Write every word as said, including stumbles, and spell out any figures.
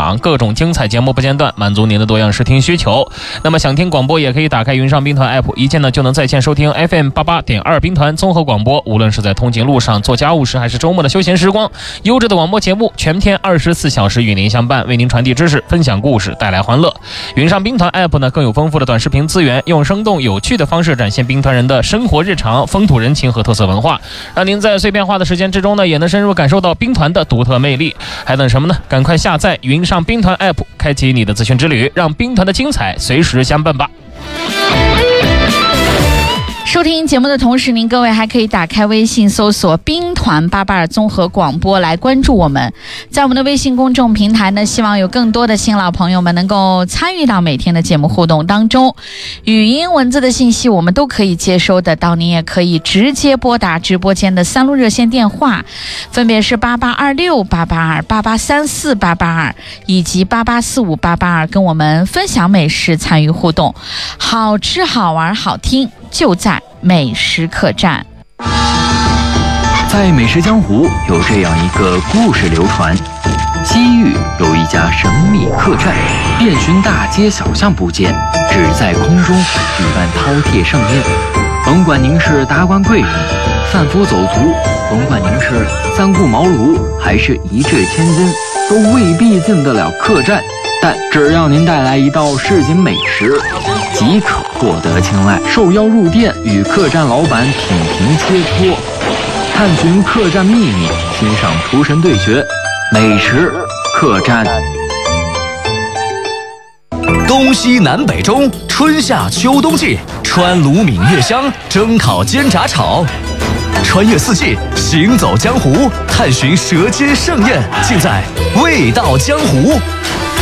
场，各种精彩节目不间断，满足您的多样视听需求。那么想听广播也可以打开云上兵团 app， 一键呢就能在线收听 F M 八八点二兵团综合广播。无论是在通勤路上、做家务时，还是周末的休闲时光，优质的广播节目全天二十四小时与您相伴，为您传递知识、分享故事、带来欢乐。云上兵团 app 呢更有丰富的短视频资源，用生动有趣的方式展现兵团人的生活日常、风土人情和特色文化，让您在碎片化的时间之中呢，也能深入感受到兵团的独特魅力。还等什么呢？赶快下载云上兵团 app， 开启你的资讯之旅，让兵团的精彩随时相伴吧。 收听节目的同时，您各位还可以打开微信搜索兵团八八二综合广播来关注我们。在我们的微信公众平台呢，希望有更多的新老朋友们能够参与到每天的节目互动当中，语音文字的信息我们都可以接收得到，您也可以直接拨打直播间的三路热线电话，分别是八八二六八八二、八八三四八八二以及八八四五八八二，跟我们分享美食，参与互动。好吃好玩好听，就在美食客栈。 在美食江湖有这样一个故事流传，西域有一家神秘客栈，遍寻大街小巷不见，只在空中举办饕餮盛宴。甭管您是达官贵人、贩夫走卒，甭管您是三顾茅庐还是一掷千金，都未必进得了客栈。但只要您带来一道市井美食，即可获得青睐。受邀入店，与客栈老板品评切磋，探寻客栈秘密，欣赏厨神对决。美食客栈， 东西南北中，春夏秋冬季，川鲁闽粤湘，蒸烤煎炸炒，穿越四季，行走江湖，探寻舌尖盛宴，尽在味道江湖。